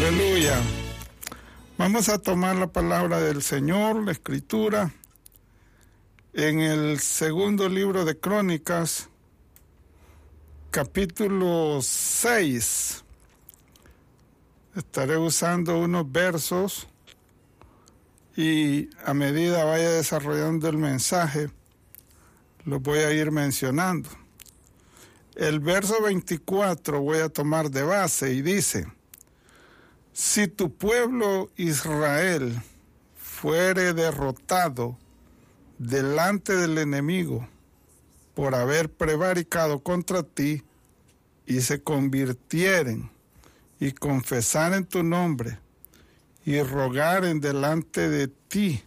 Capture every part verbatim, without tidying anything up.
Aleluya. Vamos a tomar la palabra del Señor, la Escritura, en el segundo libro de Crónicas, capítulo seis. Estaré usando unos versos y a medida vaya desarrollando el mensaje, los voy a ir mencionando. El verso veinticuatro voy a tomar de base y dice: si tu pueblo Israel fuere derrotado delante del enemigo por haber prevaricado contra ti, y se convirtieren y confesaren tu nombre y rogaren delante de ti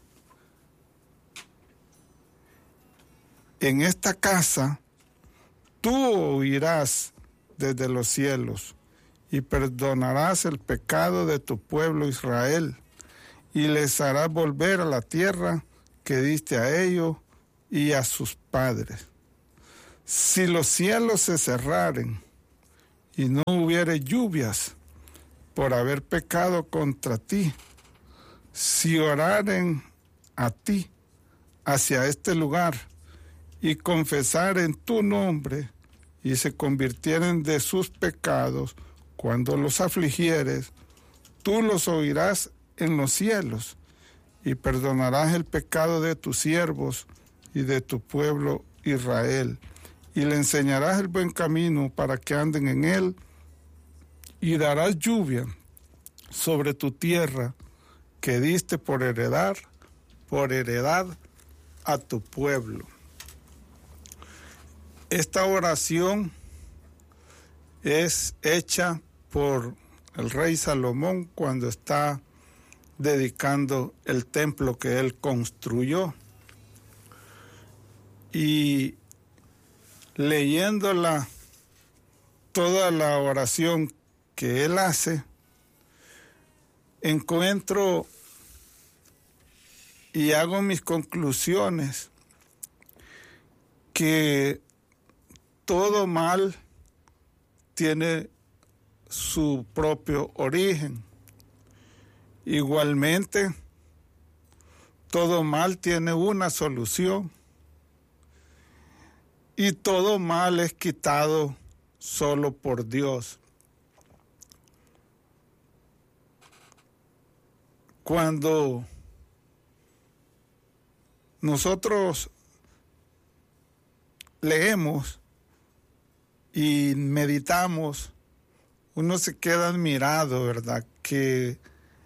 en esta casa, tú oirás desde los cielos y perdonarás el pecado de tu pueblo Israel, y les harás volver a la tierra que diste a ellos y a sus padres. Si los cielos se cerraren y no hubiere lluvias por haber pecado contra ti, si oraren a ti hacia este lugar y confesaren tu nombre y se convirtieren de sus pecados, cuando los afligieres, tú los oirás en los cielos y perdonarás el pecado de tus siervos y de tu pueblo Israel, y le enseñarás el buen camino para que anden en él, y darás lluvia sobre tu tierra que diste por heredar, por heredad a tu pueblo. Esta oración es hecha por el rey Salomón cuando está dedicando el templo que él construyó. Y leyéndola, toda la oración que él hace, encuentro y hago mis conclusiones que todo mal tiene su propio origen. Igualmente, todo mal tiene una solución, y todo mal es quitado solo por Dios. Cuando nosotros leemos y meditamos, uno se queda admirado, ¿verdad? Que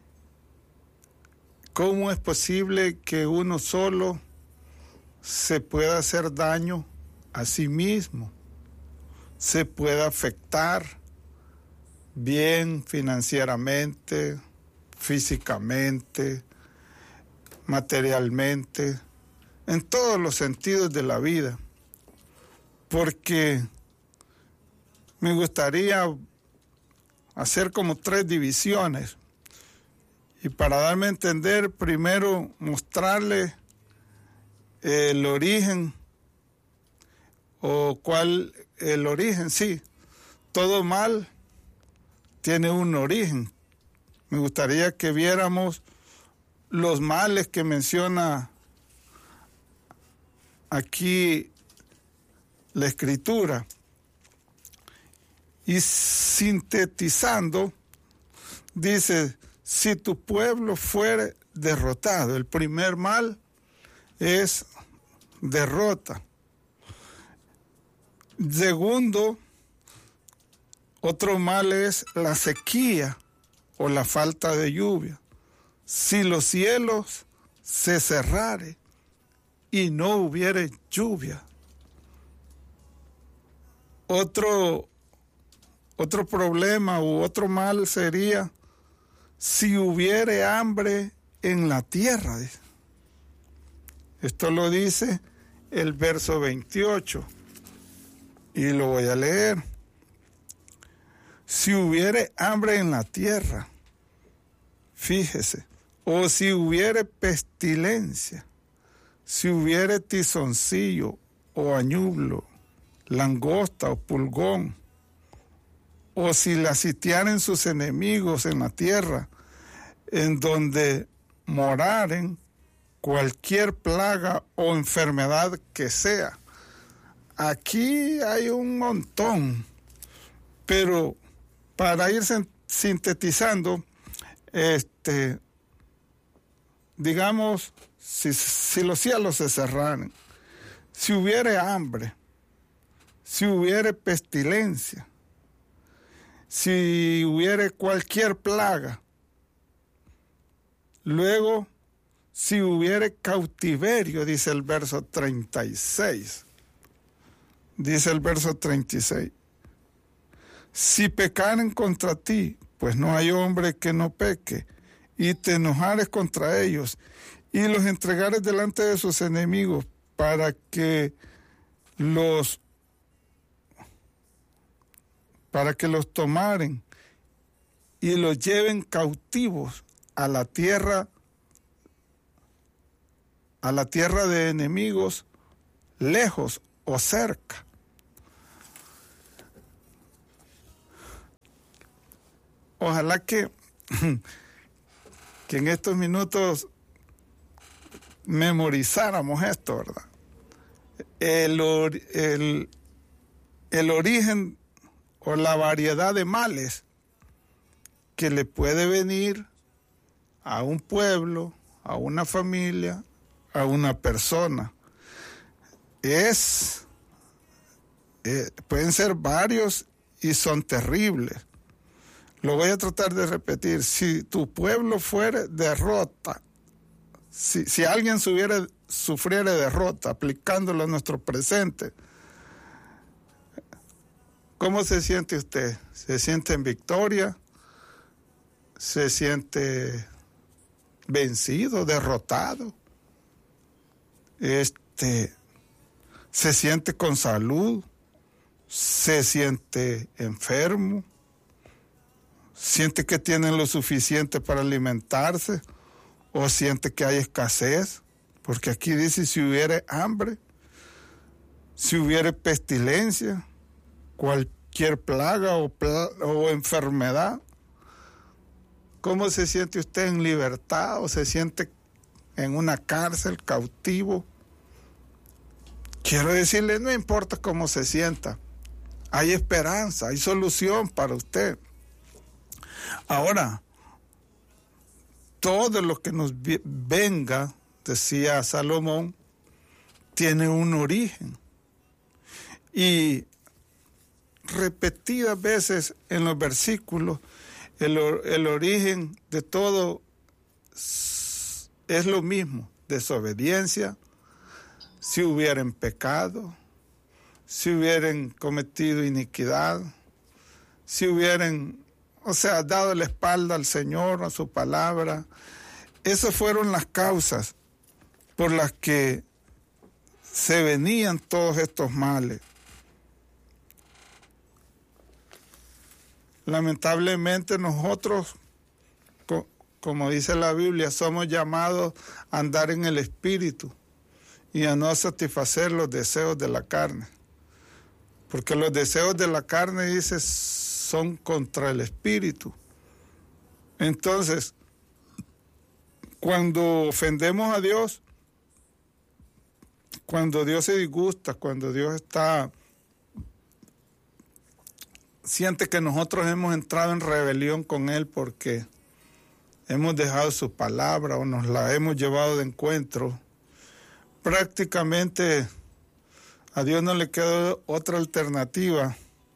cómo es posible que uno solo se pueda hacer daño a sí mismo, se pueda afectar bien financieramente, físicamente, materialmente, en todos los sentidos de la vida. Porque me gustaría hacer como tres divisiones. Y para darme a entender, primero mostrarle el origen, o cuál el origen, sí. Todo mal tiene un origen. Me gustaría que viéramos los males que menciona aquí la Escritura. Y sintetizando, dice: si tu pueblo fuere derrotado. El primer mal es derrota. Segundo, otro mal es la sequía o la falta de lluvia. Si los cielos se cerrare y no hubiere lluvia. Otro, otro problema u otro mal sería si hubiere hambre en la tierra. Esto lo dice el verso veintiocho. Y lo voy a leer. Si hubiere hambre en la tierra, fíjese, o si hubiere pestilencia, si hubiere tizoncillo o añublo, langosta o pulgón, o si la sitiaren sus enemigos en la tierra, en donde moraren cualquier plaga o enfermedad que sea. Aquí hay un montón, pero para ir sintetizando, este, digamos, si, si los cielos se cerraran, si hubiere hambre, si hubiere pestilencia, si hubiere cualquier plaga, luego si hubiere cautiverio, dice el verso treinta y seis, dice el verso treinta y seis, si pecaren contra ti, pues no hay hombre que no peque, y te enojares contra ellos, y los entregares delante de sus enemigos, para que los para que los tomaren y los lleven cautivos a la tierra, a la tierra de enemigos, lejos o cerca. Ojalá que, que en estos minutos memorizáramos esto, ¿verdad? El, el, el origen o la variedad de males que le puede venir a un pueblo, a una familia, a una persona. Es, eh, pueden ser varios y son terribles. Lo voy a tratar de repetir. Si tu pueblo fuere derrota, si, si alguien subiera, sufriera derrota, aplicándolo a nuestro presente, ¿cómo se siente usted? ¿Se siente en victoria? ¿Se siente vencido, derrotado? Este, ¿se siente con salud? ¿Se siente enfermo? ¿Siente que tiene lo suficiente para alimentarse? ¿O siente que hay escasez? Porque aquí dice si hubiere hambre, si hubiere pestilencia, cualquier plaga o, pla- o enfermedad. ¿Cómo se siente usted en libertad o se siente en una cárcel, cautivo? Quiero decirle, no importa cómo se sienta, hay esperanza, hay solución para usted. Ahora, todo lo que nos venga, decía Salomón, tiene un origen. Y repetidas veces en los versículos, el, el origen de todo es lo mismo: desobediencia, si hubieran pecado, si hubieran cometido iniquidad, si hubieran, o sea, dado la espalda al Señor, a su palabra. Esas fueron las causas por las que se venían todos estos males. Lamentablemente nosotros, co- como dice la Biblia, somos llamados a andar en el Espíritu y a no satisfacer los deseos de la carne. Porque los deseos de la carne, dice, son contra el Espíritu. Entonces, cuando ofendemos a Dios, cuando Dios se disgusta, cuando Dios está, siente que nosotros hemos entrado en rebelión con Él porque hemos dejado su palabra o nos la hemos llevado de encuentro, prácticamente a Dios no le queda otra alternativa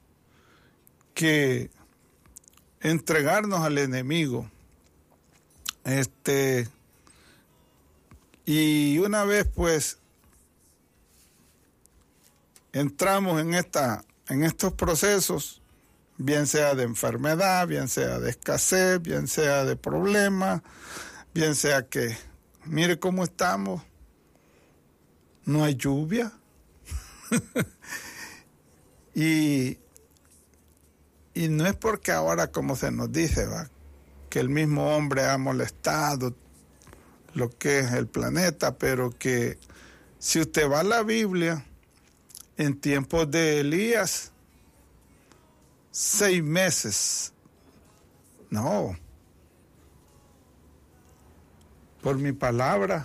que entregarnos al enemigo. Este, y una vez pues entramos en esta, en estos procesos, bien sea de enfermedad, bien sea de escasez, bien sea de problemas, bien sea que, mire cómo estamos, no hay lluvia. y, y no es porque ahora, como se nos dice, ¿va?, que el mismo hombre ha molestado lo que es el planeta, pero que si usted va a la Biblia, en tiempos de Elías, seis meses. No. Por mi palabra,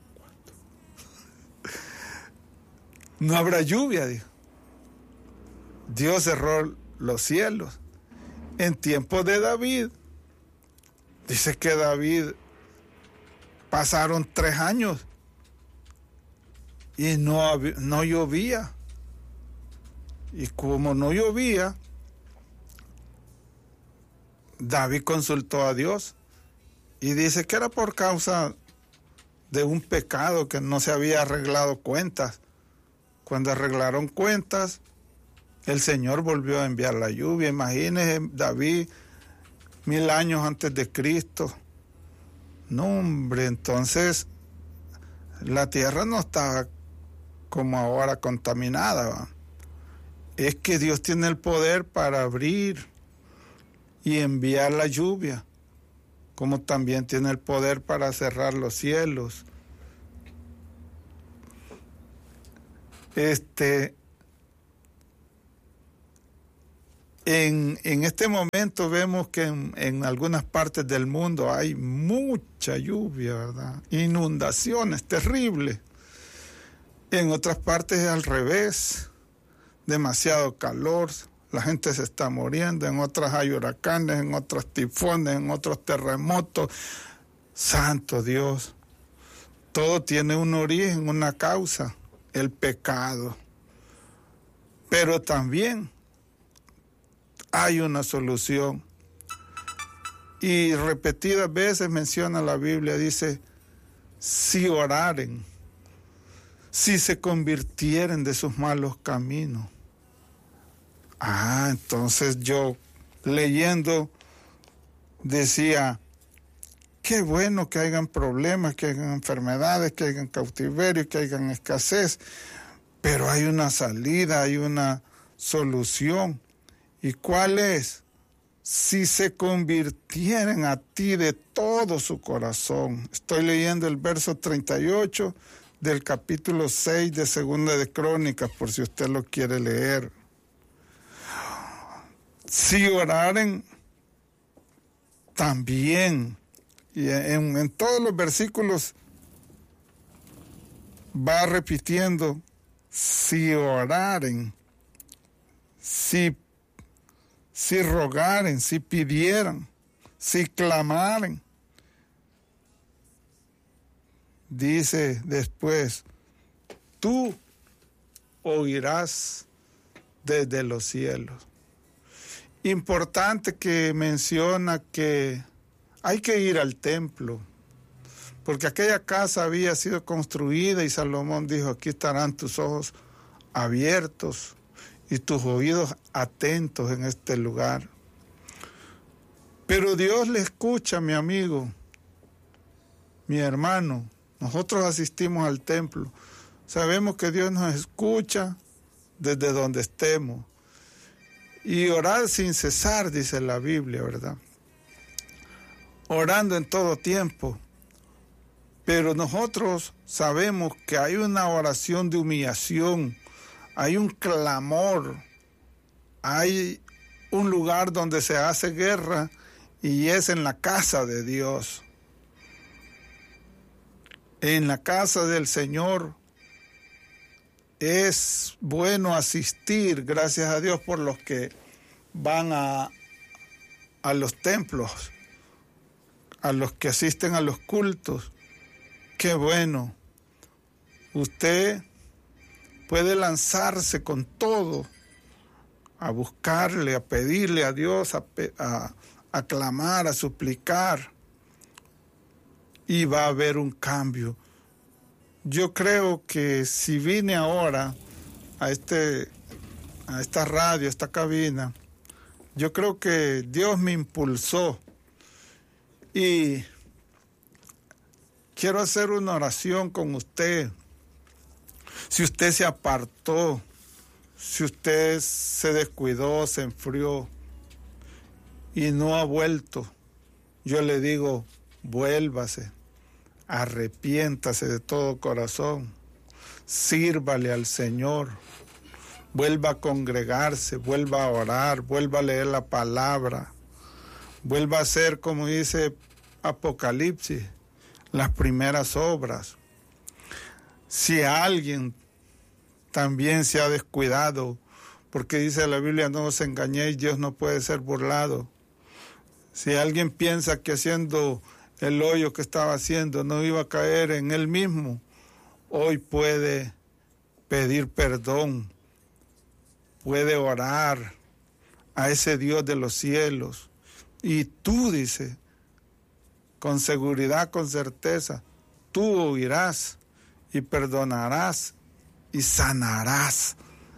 no habrá lluvia, dijo. Dios cerró los cielos. En tiempo de David, dice que David pasaron tres años y no, no llovía. Y como no llovía, David consultó a Dios y dice que era por causa de un pecado que no se había arreglado cuentas. Cuando arreglaron cuentas, el Señor volvió a enviar la lluvia. Imagínese David, mil años antes de Cristo. No, hombre, entonces la tierra no está como ahora contaminada, ¿va? Es que Dios tiene el poder para abrir y enviar la lluvia, como también tiene el poder para cerrar los cielos. Este, en, en este momento vemos que en, en algunas partes del mundo hay mucha lluvia, ¿verdad? Inundaciones terribles. En otras partes es al revés, demasiado calor, la gente se está muriendo, en otras hay huracanes, en otros tifones, en otros terremotos. Santo Dios, todo tiene un origen, una causa, el pecado. Pero también hay una solución. Y repetidas veces menciona la Biblia, dice, si oraren, si se convirtieren de sus malos caminos. Ah, entonces yo leyendo decía, qué bueno que hayan problemas, que hayan enfermedades, que hayan cautiverio, que hayan escasez, pero hay una salida, hay una solución. ¿Y cuál es? Si se convirtieren a ti de todo su corazón. Estoy leyendo el verso treinta y ocho del capítulo seis de Segunda de Crónicas, por si usted lo quiere leer. Si oraren también, y en, en todos los versículos va repitiendo, si oraren, si, si rogaren, si pidieran, si clamaren. Dice después, tú oirás desde los cielos. Importante que menciona que hay que ir al templo, porque aquella casa había sido construida y Salomón dijo, aquí estarán tus ojos abiertos y tus oídos atentos en este lugar. Pero Dios le escucha, mi amigo, mi hermano. Nosotros asistimos al templo. Sabemos que Dios nos escucha desde donde estemos. Y orar sin cesar, dice la Biblia, ¿verdad? Orando en todo tiempo. Pero nosotros sabemos que hay una oración de humillación, hay un clamor, hay un lugar donde se hace guerra y es en la casa de Dios. En la casa del Señor es bueno asistir, gracias a Dios por los que van a, a los templos, a los que asisten a los cultos. Qué bueno. Usted puede lanzarse con todo a buscarle, a pedirle a Dios, a, a, a clamar, a suplicar, y va a haber un cambio. Yo creo que si vine ahora a este, a esta radio, a esta cabina, yo creo que Dios me impulsó y quiero hacer una oración con usted. Si usted se apartó, si usted se descuidó, se enfrió y no ha vuelto, yo le digo, vuélvase. Arrepiéntase de todo corazón, sírvale al Señor, vuelva a congregarse, vuelva a orar, vuelva a leer la palabra, vuelva a hacer, como dice Apocalipsis, las primeras obras. Si alguien también se ha descuidado, porque dice la Biblia, no os engañéis, Dios no puede ser burlado. Si alguien piensa que haciendo el hoyo que estaba haciendo no iba a caer en él mismo, hoy puede pedir perdón, puede orar a ese Dios de los cielos. Y tú, dice, con seguridad, con certeza, tú oirás y perdonarás y sanarás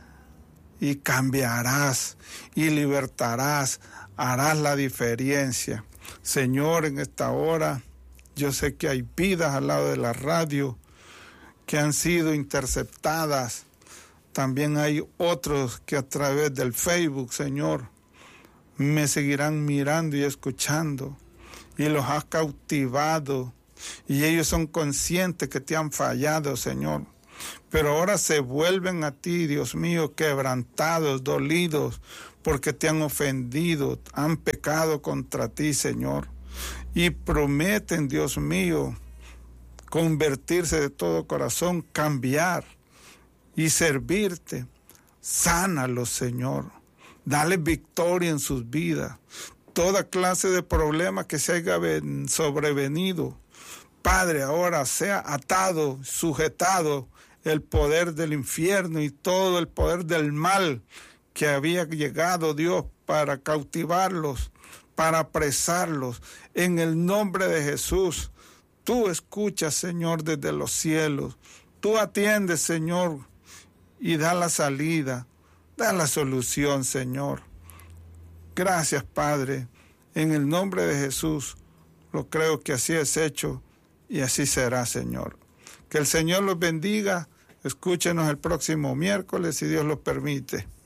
y cambiarás y libertarás, harás la diferencia. Señor, en esta hora, yo sé que hay vidas al lado de la radio que han sido interceptadas. También hay otros que a través del Facebook, Señor, me seguirán mirando y escuchando. Y los has cautivado. Y ellos son conscientes que te han fallado, Señor. Pero ahora se vuelven a ti, Dios mío, quebrantados, dolidos, porque te han ofendido, han pecado contra ti, Señor. Y prometen, Dios mío, convertirse de todo corazón, cambiar y servirte. Sánalos, Señor. Dale victoria en sus vidas. Toda clase de problemas que se haya sobrevenido, Padre, ahora sea atado, sujetado el poder del infierno y todo el poder del mal que había llegado, Dios, para cautivarlos, para apresarlos. En el nombre de Jesús, tú escuchas, Señor, desde los cielos. Tú atiendes, Señor, y da la salida, da la solución, Señor. Gracias, Padre. En el nombre de Jesús, lo creo que así es hecho y así será, Señor. Que el Señor los bendiga. Escúchenos el próximo miércoles, si Dios lo permite.